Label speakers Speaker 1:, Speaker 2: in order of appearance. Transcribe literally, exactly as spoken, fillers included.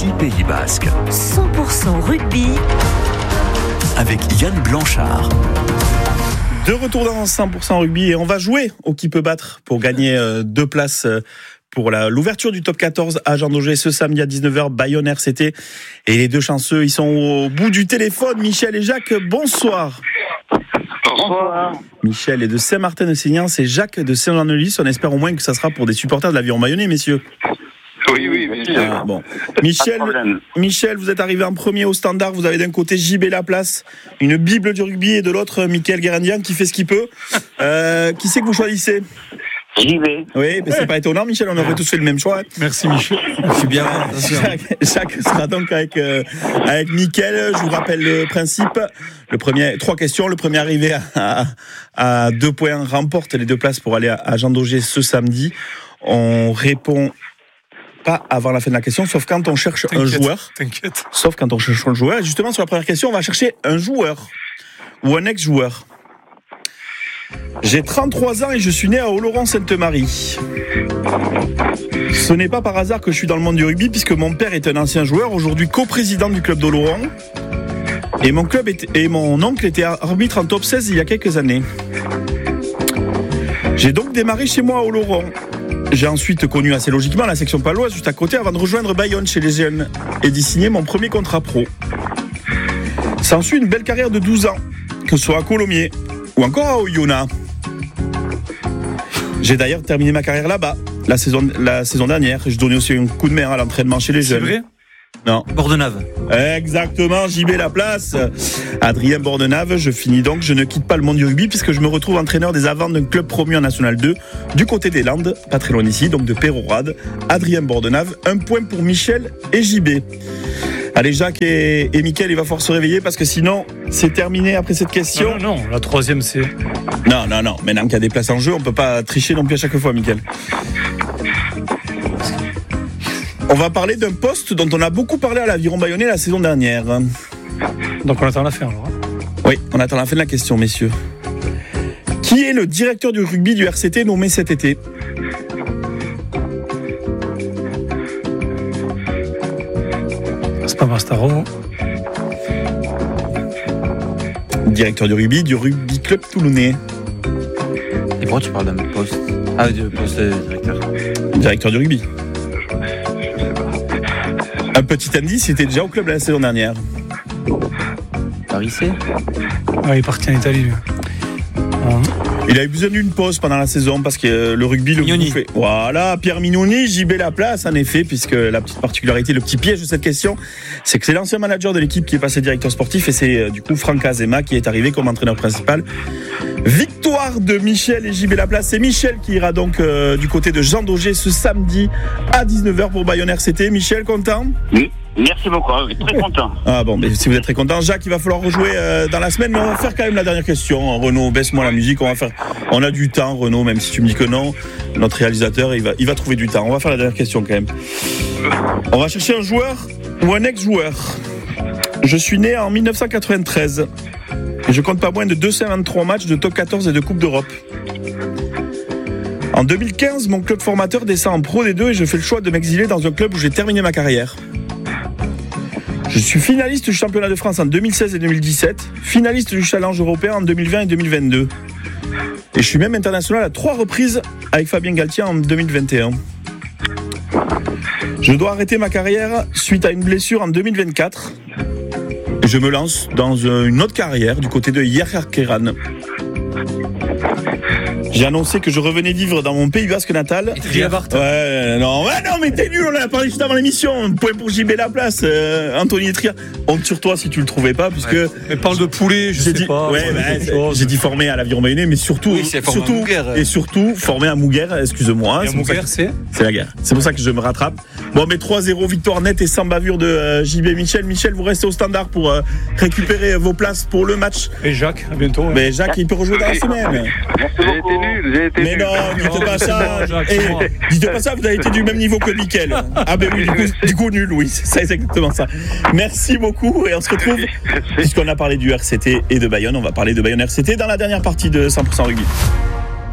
Speaker 1: R C I Pays Basque.
Speaker 2: cent pour cent rugby
Speaker 1: avec Yann Blanchard.
Speaker 3: De retour dans cent pour cent rugby et on va jouer au qui peut battre pour gagner euh, deux places euh, pour la, l'ouverture du top quatorze à Jean Daugé ce samedi à dix-neuf heures, Bayonne R C T. Et les deux chanceux, ils sont au bout du téléphone. Michel et Jacques, bonsoir.
Speaker 4: Bonsoir.
Speaker 3: Michel est de Saint-Martin-de-Ségnans, c'est Jacques de Saint-Jean-de-Lys. On espère au moins que ça sera pour des supporters de l'Aviron Bayonnais, messieurs.
Speaker 4: Oui, oui, bien sûr.
Speaker 3: Ah, bon. Michel, Michel, vous êtes arrivé en premier au standard. Vous avez d'un côté J B Laplace, une bible du rugby, et de l'autre Mickaël Guérandian qui fait ce qu'il peut. Euh, qui c'est que vous choisissez ?
Speaker 4: J'y vais.
Speaker 3: Oui, mais c'est pas étonnant, Michel, on aurait tous fait le même choix.
Speaker 5: Merci, Michel. Je suis bien.
Speaker 3: Jacques, Jacques sera donc avec, euh, avec Mickaël. Je vous rappelle le principe. Le premier, trois questions. Le premier arrivé à, à, à deux points remporte les deux places pour aller à, à Jean Daugé ce samedi. On répond pas avant la fin de la question, sauf quand on cherche
Speaker 5: T'inquiète,
Speaker 3: un joueur.
Speaker 5: T'inquiète.
Speaker 3: Sauf quand on cherche un joueur. Et justement, sur la première question, on va chercher un joueur ou un ex-joueur. J'ai trente-trois ans et je suis né à Oloron-Sainte-Marie. Ce n'est pas par hasard que je suis dans le monde du rugby, puisque mon père est un ancien joueur, aujourd'hui coprésident du club d'Oloron. Et mon, club était, et mon oncle était arbitre en top seize il y a quelques années. J'ai donc démarré chez moi à Oloron. J'ai ensuite connu assez logiquement la section paloise juste à côté avant de rejoindre Bayonne chez les jeunes et d'y signer mon premier contrat pro. S'ensuit une belle carrière de douze ans, que ce soit à Colomiers ou encore à Oyonnax. J'ai d'ailleurs terminé ma carrière là-bas la saison, la saison dernière. Je donnais aussi un coup de main à l'entraînement chez les jeunes.
Speaker 5: C'est vrai ?
Speaker 3: Non.
Speaker 5: Bordenave.
Speaker 3: Exactement, J B Laplace. Adrien Bordenave, je finis donc, je ne quitte pas le monde du rugby puisque je me retrouve entraîneur des avants d'un club promu en National deux du côté des Landes, pas très loin d'ici, donc de Pérorade. Adrien Bordenave, un point pour Michel et J B. Allez, Jacques et, et Mickaël, il va falloir se réveiller parce que sinon, c'est terminé après cette question.
Speaker 5: Non, non, non, la troisième c'est...
Speaker 3: Non, non, non, maintenant qu'il y a des places en jeu, on peut pas tricher non plus à chaque fois, Mickaël. On va parler d'un poste dont on a beaucoup parlé à l'Aviron Bayonnais la saison dernière.
Speaker 5: Donc on attend la fin alors.
Speaker 3: Oui, on attend la fin de la question, messieurs. Qui est le directeur du rugby du R C T nommé cet été ?
Speaker 5: C'est pas Mastaro.
Speaker 3: Directeur du rugby du Rugby Club Toulonnais.
Speaker 6: Et pourquoi tu parles d'un poste ? Ah, du poste de directeur.
Speaker 3: Directeur du rugby. Un petit indice, il était déjà au club la saison dernière.
Speaker 6: Paris C ?
Speaker 5: Ah, il est parti en Italie lui. Ah.
Speaker 3: Il a eu besoin d'une pause pendant la saison parce que le rugby le
Speaker 6: Mignoni.
Speaker 3: bouffait. Voilà, Pierre Mignoni, J B Laplace, en effet, puisque la petite particularité, le petit piège de cette question, c'est que c'est l'ancien manager de l'équipe qui est passé directeur sportif et c'est euh, du coup Franck Azema qui est arrivé comme entraîneur principal. Victoire de Michel et J B Laplace. C'est Michel qui ira donc euh, du côté de Jean Daugé ce samedi à dix-neuf heures pour Bayonne R C T. Michel, content ?
Speaker 4: Oui. Merci beaucoup, très content.
Speaker 3: Ah bon, mais si vous êtes très content, Jacques, il va falloir rejouer euh, dans la semaine, mais on va faire quand même la dernière question. Renaud, baisse-moi la musique, on va faire. On a du temps, Renaud, même si tu me dis que non. Notre réalisateur, il va, il va trouver du temps. On va faire la dernière question quand même. On va chercher un joueur ou un ex-joueur. Je suis né en dix-neuf cent quatre-vingt-treize. Et je compte pas moins de deux cent vingt-trois matchs de top quatorze et de Coupe d'Europe. En deux mille quinze, mon club formateur descend en Pro D deux et je fais le choix de m'exiler dans un club où j'ai terminé ma carrière. Je suis finaliste du championnat de France en deux mille seize et deux mille dix-sept, finaliste du challenge européen en deux mille vingt et deux mille vingt-deux. Et je suis même international à trois reprises avec Fabien Galtier en deux mille vingt et un. Je dois arrêter ma carrière suite à une blessure en deux mille vingt-quatre. Et je me lance dans une autre carrière du côté de Yerkerkeran. J'ai annoncé que je revenais vivre dans mon Pays Basque natal. Ouais, non, ouais, non, mais t'es nul, on en a parlé juste avant l'émission. Un point pour J B Laplace, euh, Anthony Etria. Honte sur toi si tu le trouvais pas, puisque.
Speaker 5: Ouais. Mais parle de poulet, je
Speaker 3: j'ai
Speaker 5: sais
Speaker 3: dit,
Speaker 5: pas.
Speaker 3: Ouais, bah, j'ai dit formé à l'Aviron Bayonnais, mais surtout,
Speaker 6: Oui, c'est formé
Speaker 3: surtout,
Speaker 6: à Mouguer.
Speaker 3: et surtout formé à Mouguer. Excuse-moi.
Speaker 5: Et à
Speaker 3: C'est pour ça
Speaker 5: Mouguer,
Speaker 3: que-
Speaker 5: c'est
Speaker 3: C'est la guerre. C'est pour ça que je me rattrape. Bon, mais trois zéro, victoire nette et sans bavure de euh, J B. Michel. Michel, vous restez au standard pour euh, récupérer vos places pour le match.
Speaker 5: Et Jacques, à bientôt.
Speaker 3: Mais Jacques, il peut rejouer dans la semaine.
Speaker 4: J'ai été nul, j'ai été
Speaker 3: Mais
Speaker 4: nul.
Speaker 3: non, dites pas ça.
Speaker 5: Jacques,
Speaker 3: Eh,
Speaker 5: c'est moi.
Speaker 3: dites pas ça, vous avez été du même niveau que Mickaël. Ah ben oui, du coup, du coup nul, oui, c'est ça, c'est exactement ça. Merci beaucoup et on se retrouve, puisqu'on a parlé du R C T et de Bayonne, on va parler de Bayonne R C T dans la dernière partie de cent pour cent rugby.